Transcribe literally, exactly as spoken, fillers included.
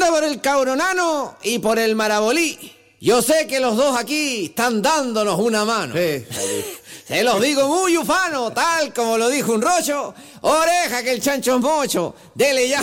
por el Cauronano y por el Marabolí. Yo sé que los dos aquí están dándonos una mano. Sí. Se los digo muy ufano, tal como lo dijo un rocho. Oreja que el chancho es mocho. Dele ya.